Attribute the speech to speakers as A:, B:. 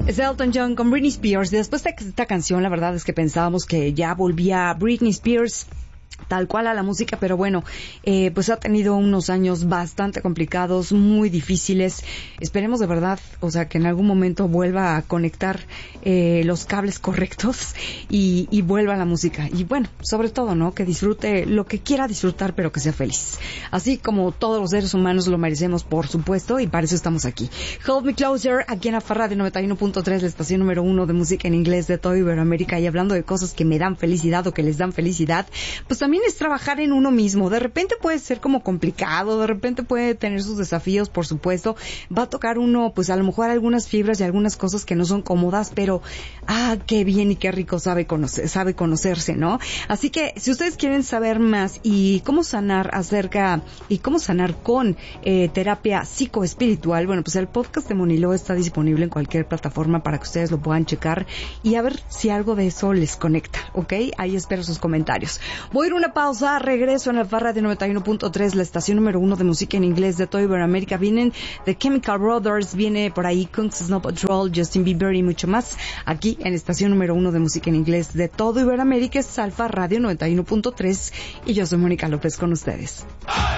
A: Es Elton John con Britney Spears. Después de esta canción, la verdad es que pensábamos que ya volvía Britney Spears tal cual a la música, pero bueno, pues ha tenido unos años bastante complicados, muy difíciles. Esperemos de verdad, o sea, que en algún momento vuelva a conectar los cables correctos y vuelva a la música. Y bueno, sobre todo, ¿no? Que disfrute lo que quiera disfrutar, pero que sea feliz. Así como todos los seres humanos lo merecemos, por supuesto, y para eso estamos aquí. Hold Me Closer, aquí en AFA de 91.3, la estación número 1 de música en inglés de todo Iberoamérica, y hablando de cosas que me dan felicidad o que les dan felicidad, pues también es trabajar en uno mismo. De repente puede ser como complicado, de repente puede tener sus desafíos, por supuesto. Va a tocar uno, pues a lo mejor algunas fibras y algunas cosas que no son cómodas, pero qué bien y qué rico sabe conocerse, ¿no? Así que si ustedes quieren saber más y cómo sanar con terapia psicoespiritual, bueno, pues el podcast de Monilo está disponible en cualquier plataforma para que ustedes lo puedan checar y a ver si algo de eso les conecta, ¿ok? Ahí espero sus comentarios. Voy a ir a una pausa, regreso en la Farra de 91.3, la estación número 1 de música en inglés de todo Iberoamérica. Vienen The Chemical Brothers, viene por ahí Kungs Snow Patrol, Justin Bieber y mucho más. Aquí en la estación número 1 de música en inglés de todo Iberoamérica es Alfa Radio 91.3 y yo soy Mónica López con ustedes.